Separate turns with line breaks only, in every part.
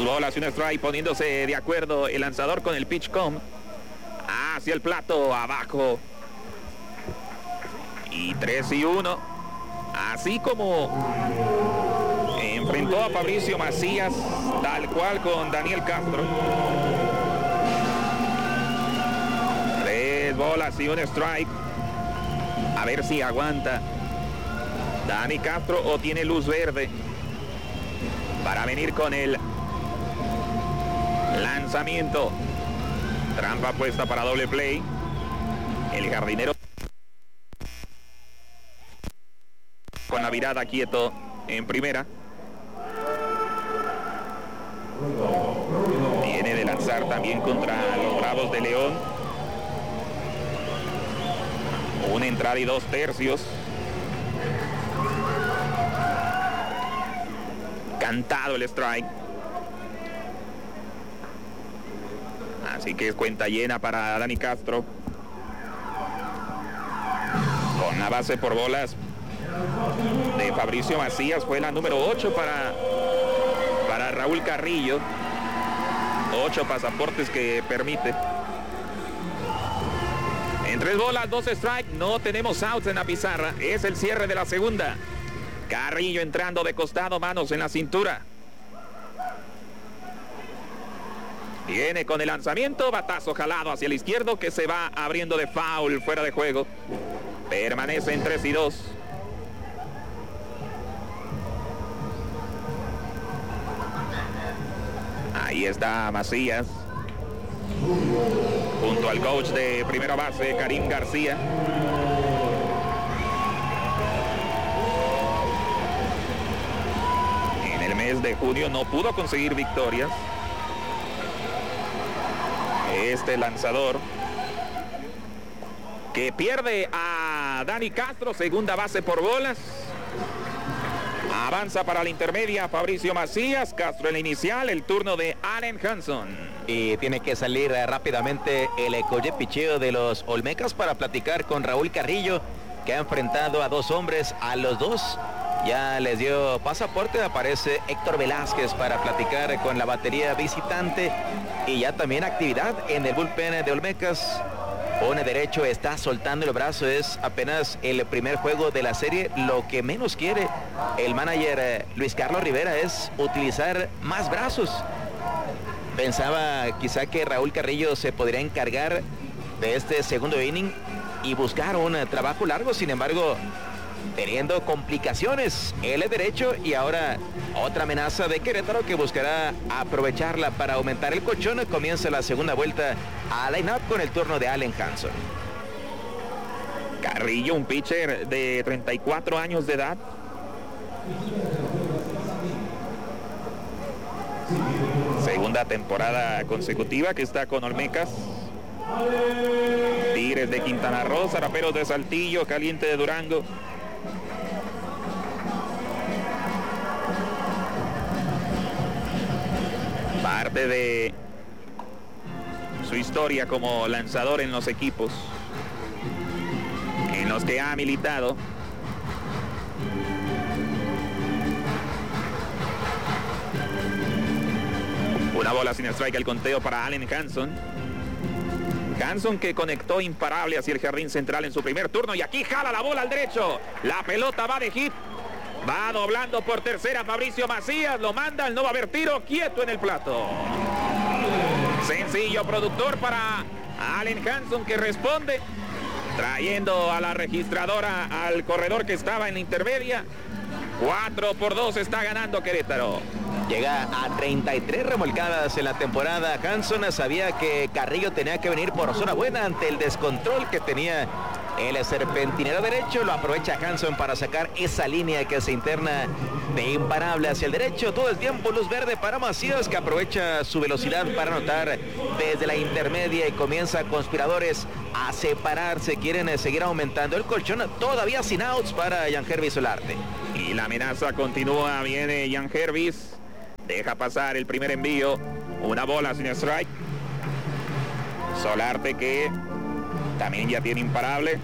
2 bolas y un strike, poniéndose de acuerdo el lanzador con el pitch com. Hacia el plato, abajo. Y 3-1. Así como enfrentó a Fabricio Macías, tal cual con Daniel Castro. 3 bolas y un strike. A ver si aguanta Dani Castro o tiene luz verde para venir con el lanzamiento. Trampa puesta para doble play. El jardinero con la mirada quieto en primera. Viene de lanzar también contra los Bravos de León. 1 entrada y 2 tercios. Cantado el strike. Así que es cuenta llena para Dani Castro. Con la base por bolas de Fabricio Macías fue la número 8 para Raúl Carrillo. 8 pasaportes que permite. En 3 bolas, 2 strikes, no tenemos outs en la pizarra. Es el cierre de la segunda. Carrillo entrando de costado, manos en la cintura. Viene con el lanzamiento, batazo jalado hacia el izquierdo que se va abriendo de foul, fuera de juego. Permanece en 3-2. Ahí está Macías, junto al coach de primera base, Karim García. En el mes de junio no pudo conseguir victorias este lanzador, que pierde a Dani Castro, segunda base por bolas. Avanza para la intermedia Fabricio Macías, Castro en la inicial, el turno de Allen Hanson.
Y tiene que salir rápidamente el coach de picheo de los Olmecas para platicar con Raúl Carrillo, que ha enfrentado a 2 hombres, a los 2 ya les dio pasaporte. Aparece Héctor Velázquez para platicar con la batería visitante, y ya también actividad en el bullpen de Olmecas. Pone derecho, está soltando el brazo, es apenas el primer juego de la serie. Lo que menos quiere el manager Luis Carlos Rivera es utilizar más brazos. Pensaba quizá que Raúl Carrillo se podría encargar de este segundo inning y buscar un trabajo largo, sin embargo, teniendo complicaciones. Él es derecho y ahora otra amenaza de Querétaro, que buscará aprovecharla para aumentar el colchón. Comienza la segunda vuelta a line-up con el turno de Allen Hanson.
Carrillo, un pitcher de 34 años de edad. Segunda temporada consecutiva que está con Olmecas. Tigres de Quintana Roo, Zaraperos de Saltillo, Caliente de Durango. Parte de su historia como lanzador en los equipos en los que ha militado. Una bola sin strike, el conteo para Allen Hanson. Hanson, que conectó imparable hacia el jardín central en su primer turno, y aquí jala la bola al derecho. La pelota va de hit. Va doblando por tercera Fabricio Macías, lo manda, no va a haber tiro, quieto en el plato. Sencillo productor para Allen Hanson, que responde, trayendo a la registradora al corredor que estaba en la intermedia. 4-2 está ganando Querétaro.
Llega a 33 remolcadas en la temporada. Hanson sabía que Carrillo tenía que venir por zona buena ante el descontrol que tenía el serpentinero derecho. Lo aprovecha Hanson para sacar esa línea que se interna de imparable hacia el derecho. Todo el tiempo luz verde para Macías, que aprovecha su velocidad para anotar desde la intermedia y comienza Conspiradores a separarse. Quieren seguir aumentando el colchón, todavía sin outs para Yangervis Solarte.
Y la amenaza continúa, viene Yangervis. Deja pasar el primer envío. Una bola sin strike. Solarte, que también ya tiene imparable.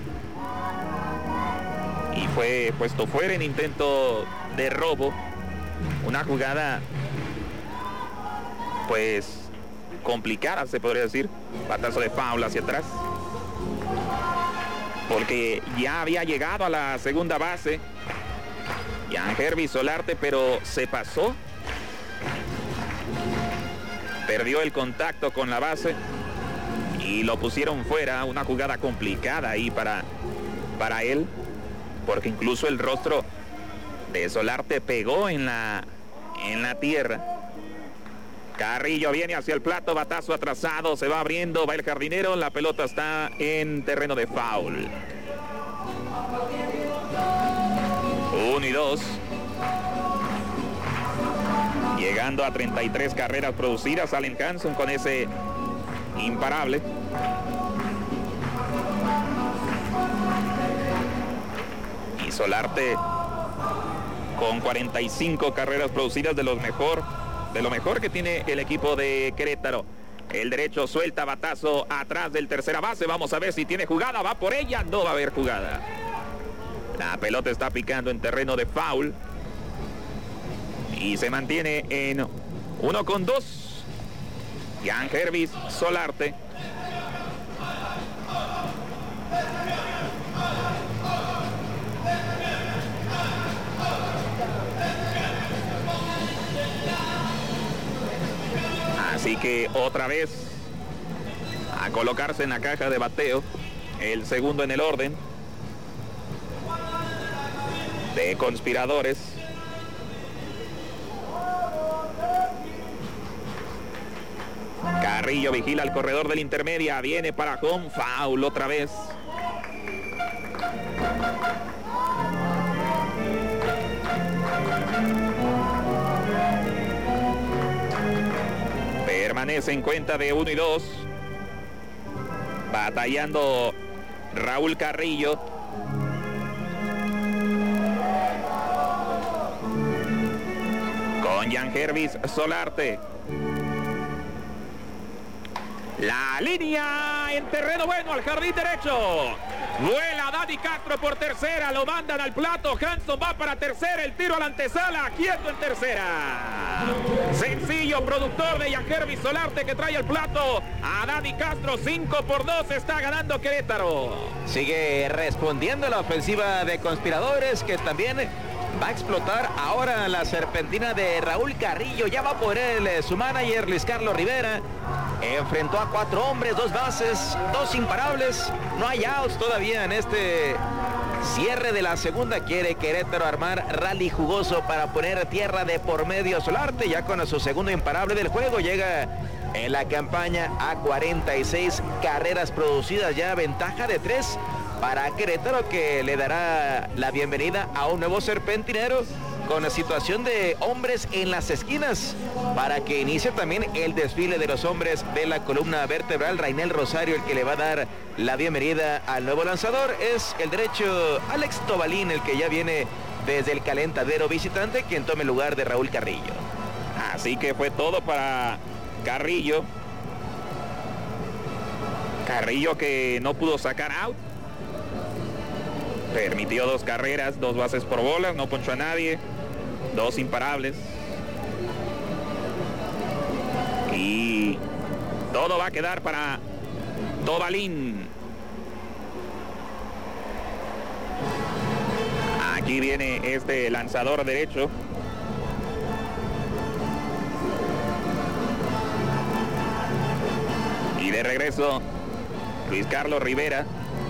Y fue puesto fuera en intento de robo. Una jugada pues complicada, se podría decir. Batazo de foul hacia atrás, porque ya había llegado a la segunda base Yangervis Solarte, pero se pasó, perdió el contacto con la base y lo pusieron fuera. Una jugada complicada ahí para él, porque incluso el rostro de Solarte pegó en la tierra. Carrillo viene hacia el plato, batazo atrasado, se va abriendo, va el jardinero, la pelota está en terreno de foul. 1-2. Llegando a 33 carreras producidas, Allen Hanson con ese imparable. Y Solarte con 45 carreras producidas, de lo mejor que tiene el equipo de Querétaro. El derecho suelta, batazo atrás del tercera base. Vamos a ver si tiene jugada. Va por ella, no va a haber jugada. La pelota está picando en terreno de foul y se mantiene en 1-2. Yangervis Solarte. Así que otra vez a colocarse en la caja de bateo, el segundo en el orden de conspiradores. Carrillo vigila al corredor del intermedia, viene para home, foul otra vez. Permanece en cuenta de 1-2. Batallando Raúl Carrillo. Con Yangervis Solarte. La línea en terreno bueno al jardín derecho. Vuela Dani Castro por tercera, lo mandan al plato. Hanson va para tercera, el tiro a la antesala, quieto en tercera. Sencillo, productor de Yangervis Solarte, que trae el plato a Dani Castro. 5-2 está ganando Querétaro.
Sigue respondiendo la ofensiva de conspiradores, que también va a explotar ahora la serpentina de Raúl Carrillo. Ya va por él su manager Luis Carlos Rivera. Enfrentó a 4 hombres, 2 bases, 2 imparables. No hay outs todavía en este cierre de la segunda. Quiere Querétaro armar rally jugoso para poner tierra de por medio a Solarte. Ya con su segundo imparable del juego, llega en la campaña a 46 carreras producidas. Ya ventaja de 3 para Querétaro, que le dará la bienvenida a un nuevo serpentinero con la situación de hombres en las esquinas, para que inicie también el desfile de los hombres de la columna vertebral. Rainel Rosario, el que le va a dar la bienvenida al nuevo lanzador, es el derecho Alex Tobalín, el que ya viene desde el calentadero visitante, quien tome el lugar de Raúl Carrillo.
Así que fue todo para Carrillo. Carrillo, que no pudo sacar out. Permitió 2 carreras, 2 bases por bolas, no ponchó a nadie, 2 imparables. Y todo va a quedar para Tobalín. Aquí viene este lanzador derecho. Y de regreso Luis Carlos Rivera,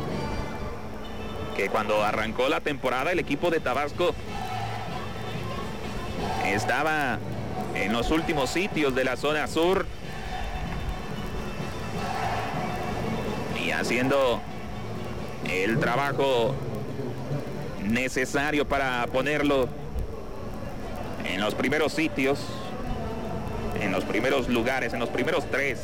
que cuando arrancó la temporada el equipo de Tabasco estaba en los últimos sitios de la zona sur y haciendo el trabajo necesario para ponerlo en los primeros sitios, en los primeros lugares, en los primeros 3.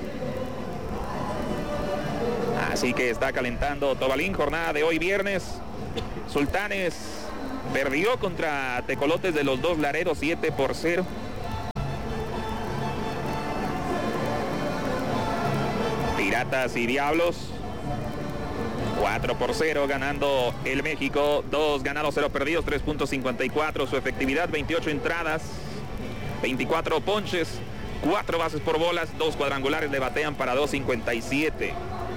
Así que está calentando Tobalín. Jornada de hoy viernes. Sultanes perdió contra Tecolotes de los Dos Laredos 7-0. Piratas y Diablos 4-0 ganando el México. 2 ganados, 0 perdidos, 3.54 su efectividad, 28 entradas, 24 ponches, 4 bases por bolas, 2 cuadrangulares, le batean para 2.57.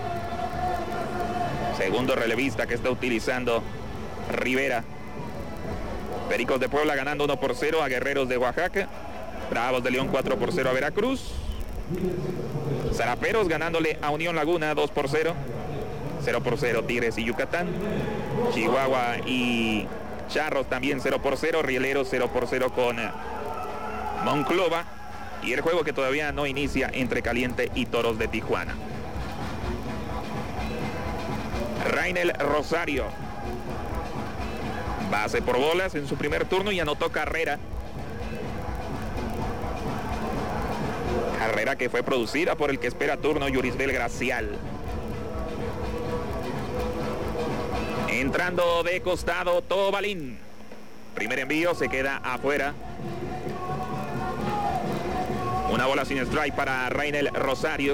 Segundo relevista que está utilizando Rivera. Pericos de Puebla ganando 1-0 a Guerreros de Oaxaca. Bravos de León 4-0 a Veracruz. Zaraperos ganándole a Unión Laguna 2-0. 0-0 Tigres y Yucatán. Chihuahua y Charros también 0-0. Rieleros 0-0 con Monclova. Y el juego que todavía no inicia entre Caliente y Toros de Tijuana. Rainel Rosario. Base por bolas en su primer turno y anotó carrera. Carrera que fue producida por el que espera turno, Yurisbel Gracial. Entrando de costado, Tobalín. Primer envío, se queda afuera. Una bola sin strike para Rainel Rosario.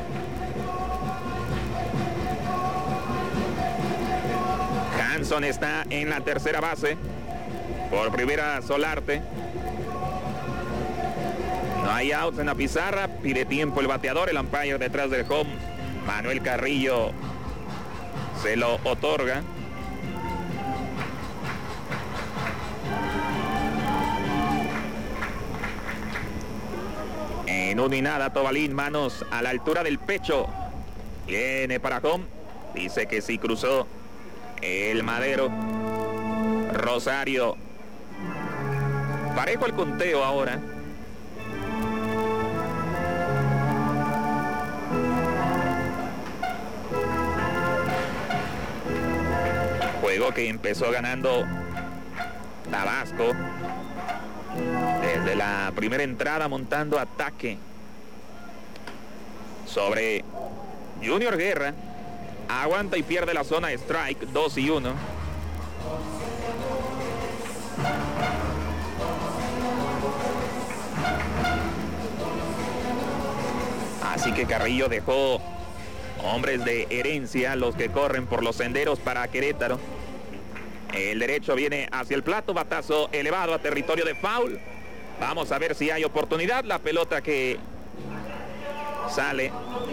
Hanson está en la tercera base. Por primera Solarte. No hay outs en la pizarra. Pide tiempo el bateador. El umpire detrás del home, Manuel Carrillo, se lo otorga. En 1 y nada, Tobalín, manos a la altura del pecho. Viene para home. Dice que sí cruzó el madero. Rosario. Parejo el conteo ahora. Juego que empezó ganando Tabasco. Desde la primera entrada montando ataque sobre Junior Guerra. Aguanta y pierde la zona de strike, 2-1. Así que Carrillo dejó hombres de herencia, los que corren por los senderos para Querétaro. El derecho viene hacia el plato, batazo elevado a territorio de foul. Vamos a ver si hay oportunidad. La pelota que sale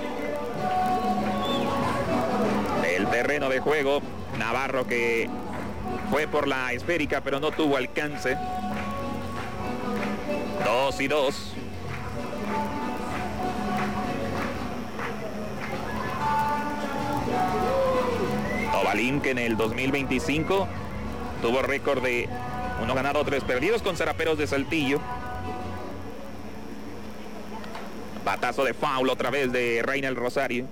del terreno de juego. Navarro que fue por la esférica pero no tuvo alcance. 2-2. Tobalín, que en el 2025 tuvo récord de 1 ganado, 3 perdidos con Zaraperos de Saltillo. Batazo de foul otra vez de Rainel Rosario.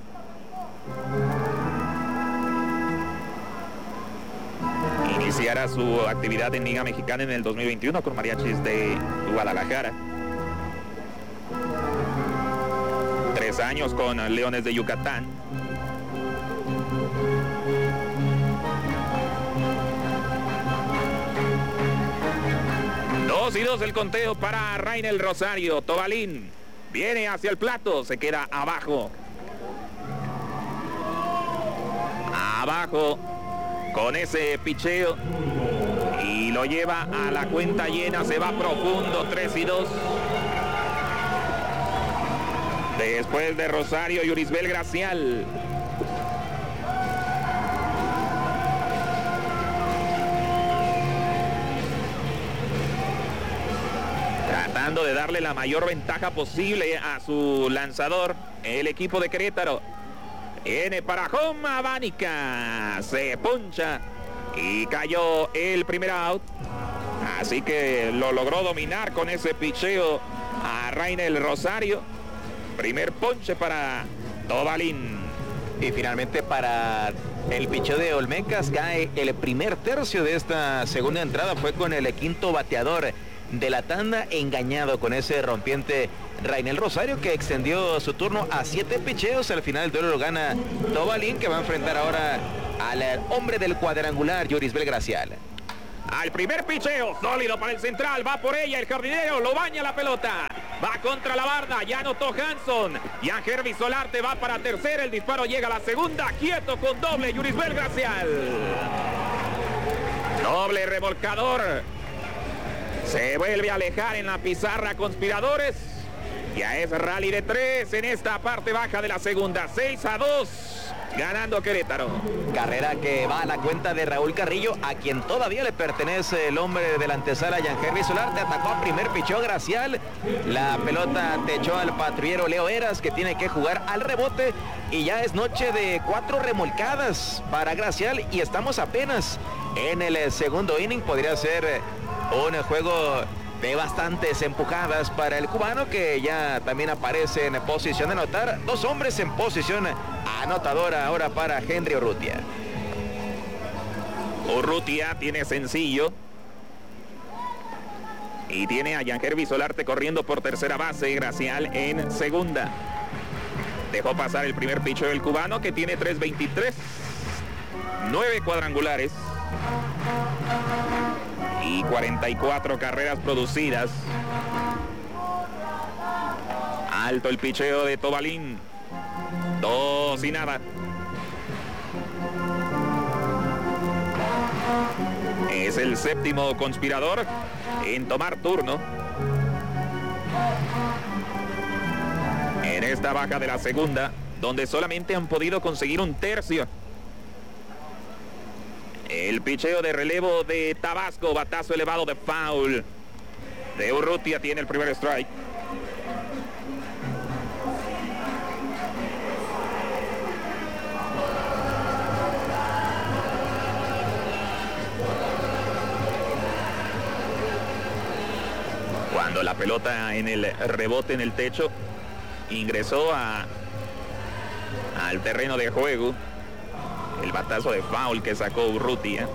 Iniciará su actividad en Liga Mexicana en el 2021 con Mariachis de Guadalajara. 3 años con Leones de Yucatán. Dos y 2 el conteo para Rainel Rosario. Tobalín viene hacia el plato, se queda abajo. Abajo con ese picheo y lo lleva a la cuenta llena. Se va profundo, 3-2. Después de Rosario, Yurisbel Gracial. Tratando de darle la mayor ventaja posible a su lanzador, el equipo de Querétaro. Viene para home, Abánica. Se poncha y cayó el primer out. Así que lo logró dominar con ese picheo a Rainel Rosario. Primer ponche para Tobalín.
Y finalmente para el picheo de Olmecas cae el primer tercio de esta segunda entrada. Fue con el quinto bateador de la tanda, engañado con ese rompiente Rainel Rosario, que extendió su turno a 7 picheos. Al final el duelo lo gana Tobalín, que va a enfrentar ahora al hombre del cuadrangular, Yurisbel Gracial.
Al primer picheo, sólido para el central, va por ella el jardinero, lo baña la pelota, va contra la barda, ya anotó Hanson, y Angervis Solarte va para tercera, el disparo llega a la segunda, quieto con doble, Yurisbel Gracial. Doble remolcador. Se vuelve a alejar en la pizarra Conspiradores. Ya es rally de 3 en esta parte baja de la segunda. 6-2, ganando Querétaro.
Carrera que va a la cuenta de Raúl Carrillo, a quien todavía le pertenece el hombre de la antesala, Yangervis Solarte. Atacó a primer, pichó Gracial. La pelota techó al patrullero Leo Eras, que tiene que jugar al rebote. Y ya es noche de 4 remolcadas para Gracial. Y estamos apenas en el segundo inning. Podría ser un juego de bastantes empujadas para el cubano, que ya también aparece en posición de anotar. 2 hombres en posición anotadora ahora para Henry Urrutia.
Urrutia tiene sencillo. Y tiene a Yangervis Solarte corriendo por tercera base. Gracial en segunda. Dejó pasar el primer picheo del cubano, que tiene 3.23. 9 cuadrangulares. Y 44 carreras producidas. Alto el picheo de Tobalín. 2-0. Es el séptimo conspirador en tomar turno en esta baja de la segunda, donde solamente han podido conseguir un tercio. El picheo de relevo de Tabasco, batazo elevado de foul de Urrutia, tiene el primer strike. Cuando la pelota en el rebote en el techo ingresó al terreno de juego, el batazo de foul que sacó Urrutia.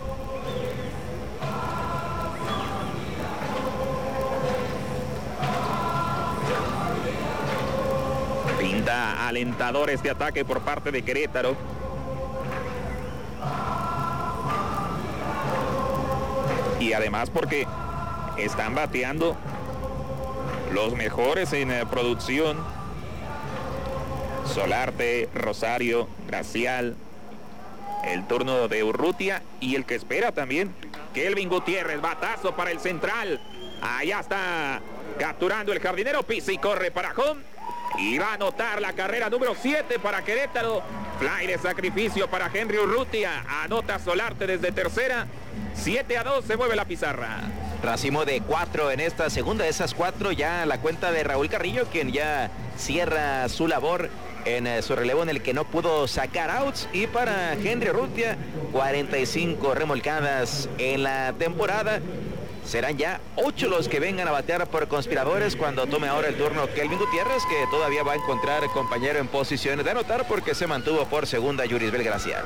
Pinta alentador este ataque por parte de Querétaro. Y además porque están bateando los mejores en producción: Solarte, Rosario, Gracial. El turno de Urrutia y el que espera también, Kelvin Gutiérrez. Batazo para el central. Allá está capturando el jardinero. Pisa y corre para home. Y va a anotar la carrera número 7 para Querétaro. Fly de sacrificio para Henry Urrutia. Anota Solarte desde tercera. 7-2 se mueve la pizarra.
Racimo de 4 en esta segunda. De esas 4 ya la cuenta de Raúl Carrillo, quien ya cierra su labor en su relevo, en el que no pudo sacar outs. Y para Henry Urrutia, 45 remolcadas en la temporada. Serán ya 8 los que vengan a batear por conspiradores cuando tome ahora el turno Kelvin Gutiérrez, que todavía va a encontrar compañero en posiciones de anotar porque se mantuvo por segunda Yurisbel Gracial.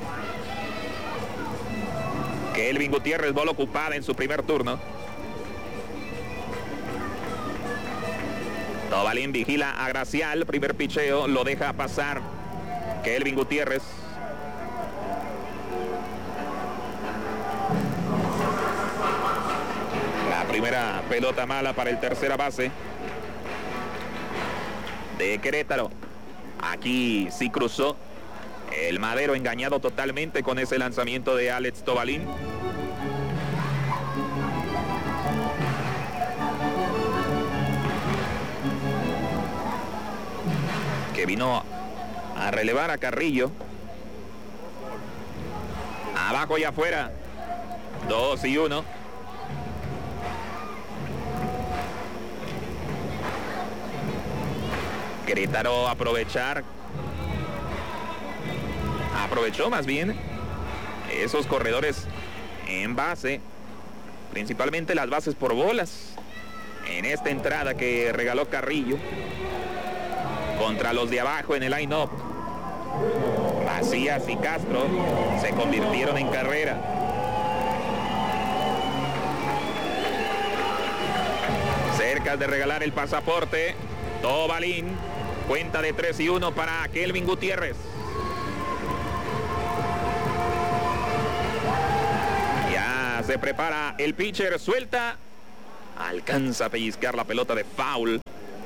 Kelvin Gutiérrez, bola ocupada en su primer turno. Tobalín vigila a Gracial. Primer picheo, lo deja pasar Kelvin Gutiérrez. La primera pelota mala para el tercera base de Querétaro. Aquí sí cruzó el Madero, engañado totalmente con ese lanzamiento de Alex Tobalín. Que vino a relevar a Carrillo. Abajo y afuera. 2-1. Querétaro aprovechó más bien esos corredores en base, principalmente las bases por bolas, en esta entrada que regaló Carrillo contra los de abajo en el line-up. Macías y Castro se convirtieron en carrera. Cerca de regalar el pasaporte, Tobalín. Cuenta de 3-1 para Kelvin Gutiérrez. Ya se prepara el pitcher, suelta. Alcanza a pellizcar la pelota de foul.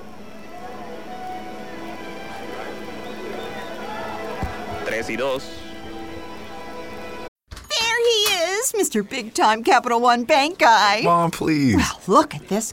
Tres y 2.
There he is, Mr. Big Time Capital One Bank guy.
Mom, please.
Well, look at this